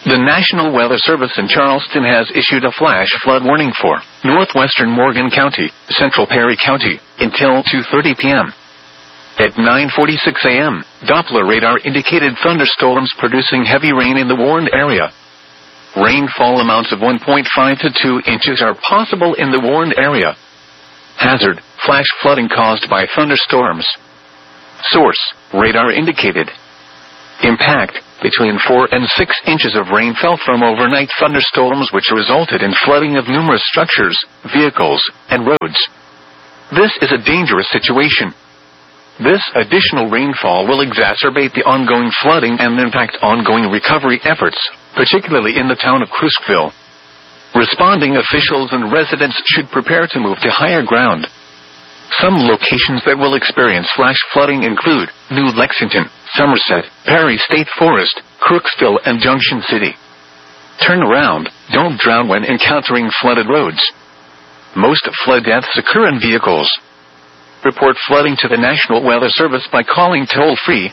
The National Weather Service in Charleston has issued a flash flood warning for northwestern Morgan County, central Perry County, until 2:30 p.m. At 9:46 a.m., Doppler radar indicated thunderstorms producing heavy rain in the warned area. Rainfall amounts of 1.5 to 2 inches are possible in the warned area. Hazard, flash flooding caused by thunderstorms. Source, radar indicated. Impact, between 4 and 6 inches of rain fell from overnight thunderstorms which resulted in flooding of numerous structures, vehicles, and roads. This is a dangerous situation. This additional rainfall will exacerbate the ongoing flooding and impact ongoing recovery efforts, particularly in the town of Cruskville. Responding officials and residents should prepare to move to higher ground. Some locations that will experience flash flooding include New Lexington, Somerset, Perry State Forest, Crooksville, and Junction City. Turn around. Don't drown when encountering flooded roads. Most flood deaths occur in vehicles. Report flooding to the National Weather Service by calling toll-free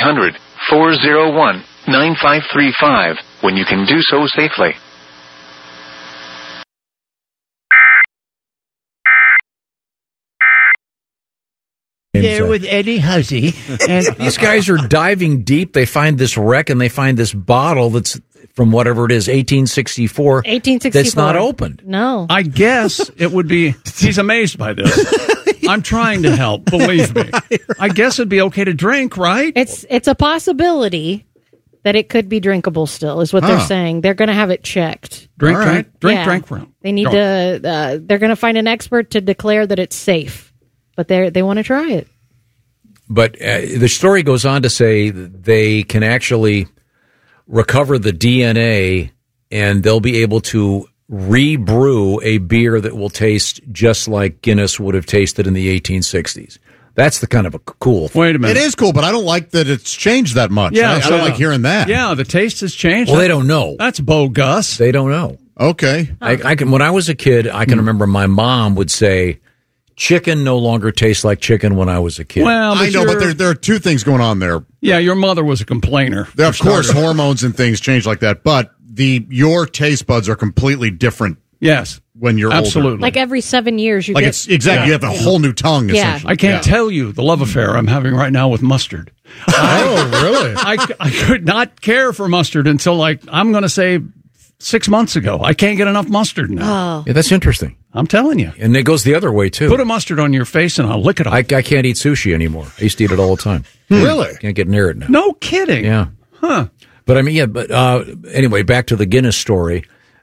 800-401-9535 when you can do so safely. There with Eddie Hussey. And these guys are diving deep. They find this wreck and they find this bottle that's from whatever it is, 1864. 1864. That's not opened. No. I guess it would be. He's amazed by this. I'm trying to help. Believe me. I guess it'd be okay to drink, right? It's a possibility that it could be drinkable still, is what they're saying. They're going to have it checked. Drink. Yeah. They need to. They're going to find an expert to declare that it's safe, but they want to try it. But the story goes on to say that they can actually recover the DNA and they'll be able to rebrew a beer that will taste just like Guinness would have tasted in the 1860s. That's the kind of a cool thing. Wait a minute. It is cool, but I don't like that it's changed that much. Yeah, I don't like hearing that. Yeah, the taste has changed. Well, they don't know. That's bogus. They don't know. Okay. I can. When I was a kid, I can remember my mom would say, chicken no longer tastes like chicken when I was a kid. Well, I know, but there are two things going on there. Yeah, your mother was a complainer. Of course, hormones and things change like that, but your taste buds are completely different. Yes. When you're absolutely older. Like every 7 years, you get... It's exactly. You have a whole new tongue, essentially. I can't tell you the love affair I'm having right now with mustard. Really? I could not care for mustard until, I'm going to say 6 months ago. I can't get enough mustard now. Oh. Yeah, that's interesting. I'm telling you. And it goes the other way, too. Put a mustard on your face and I'll lick it off. I can't eat sushi anymore. I used to eat it all the time. Really? Can't get near it now. No kidding. Yeah. Huh. But anyway, back to the Guinness story.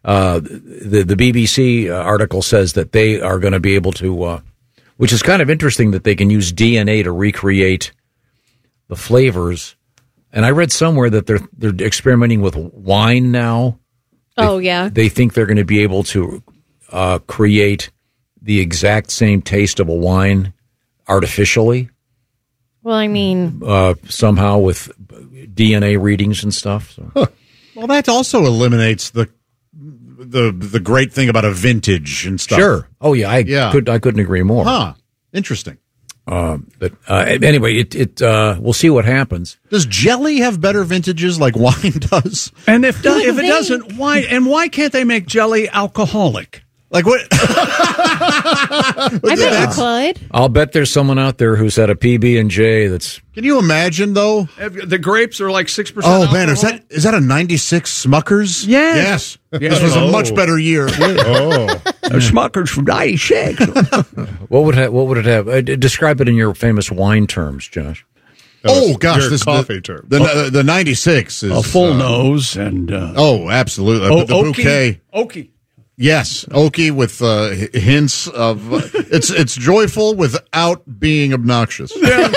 The BBC article says that they are going to be able to, which is kind of interesting that they can use DNA to recreate the flavors. And I read somewhere that they're experimenting with wine now. They think they're going to be able to create the exact same taste of a wine artificially. Well, I mean, somehow with DNA readings and stuff. So. Huh. Well, that also eliminates the great thing about a vintage and stuff. Sure. Oh yeah, I couldn't agree more. Huh. Interesting. But anyway, we'll see what happens. Does jelly have better vintages like wine does? And if it doesn't, why can't they make jelly alcoholic? Like what? I bet you could. I'll bet there's someone out there who's had a PB&J that's... Can you imagine, though? The grapes are like 6% Oh, alcohol. man, is that a 96 Smuckers? Yes. This was a much better year. Smuckers from 96. What would it have? Describe it in your famous wine terms, Josh. Oh, gosh. This coffee term. The 96 is... A full nose and... absolutely. The bouquet. Oaky. Yes, oaky with hints of it's joyful without being obnoxious. Yeah.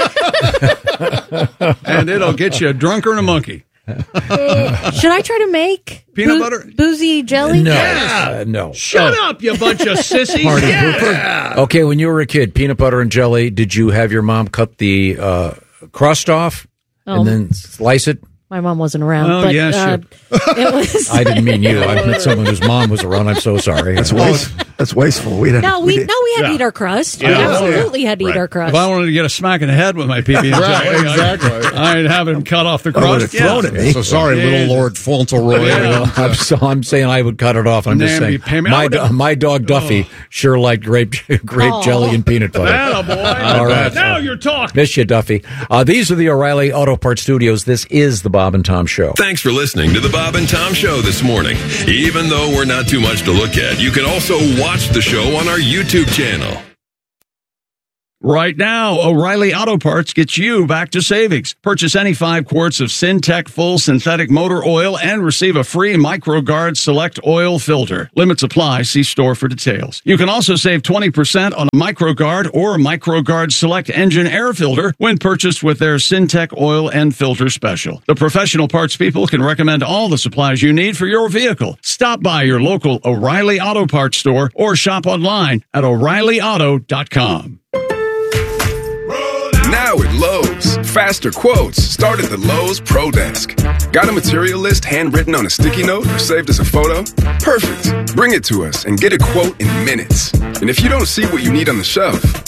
And it'll get you drunker than a monkey. Should I try to make peanut butter boozy jelly? No, yes. No. Shut up, you bunch of sissies! Yeah. Okay, when you were a kid, peanut butter and jelly. Did you have your mom cut the crust off and then slice it? My mom wasn't around. Oh, but, yes, it was. I didn't mean you. I meant someone whose mom was around. I'm so sorry. That's wasteful. We had to eat our crust. We absolutely had to eat our crust. If I wanted to get a smack in the head with my PB&J, exactly. I'd have him cut off the I would crust. have thrown it at me. So sorry, little Lord Fauntleroy. I'm saying I would cut it off. I'm just saying my dog Duffy sure liked grape jelly and peanut butter. Attaboy. All right. Now you're talking. Miss you, Duffy. These are the O'Reilly Auto Parts Studios. This is the Bob and Tom Show. Thanks for listening to the Bob and Tom Show this morning. Even though we're not too much to look at, you can also watch the show on our YouTube channel. Right now, O'Reilly Auto Parts gets you back to savings. Purchase any 5 quarts of Syntec full synthetic motor oil and receive a free MicroGuard Select oil filter. Limits apply. See store for details. You can also save 20% on a MicroGuard or MicroGuard Select engine air filter when purchased with their Syntec oil and filter special. The professional parts people can recommend all the supplies you need for your vehicle. Stop by your local O'Reilly Auto Parts store or shop online at O'ReillyAuto.com. Now at Lowe's, faster quotes start at the Lowe's Pro Desk. Got a material list handwritten on a sticky note or saved as a photo? Perfect. Bring it to us and get a quote in minutes. And if you don't see what you need on the shelf,